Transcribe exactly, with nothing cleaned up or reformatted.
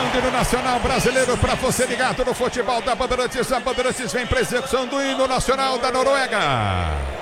tocando no Nacional Brasileiro para você ligado no futebol da Bandeirantes. A Bandeirantes vem para execução do hino nacional da Noruega.